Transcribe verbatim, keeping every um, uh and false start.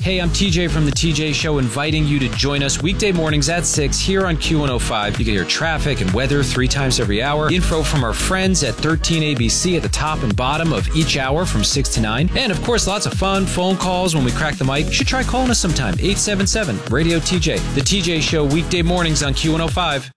Hey, I'm T J from The T J Show, inviting you to join us weekday mornings at six here on Q one oh five. You can hear traffic and weather three times every hour, info from our friends at thirteen A B C at the top and bottom of each hour from six to nine, and of course, lots of fun phone calls when we crack the mic. You should try calling us sometime, eight seven seven, radio T J. The T J Show, weekday mornings on Q one oh five.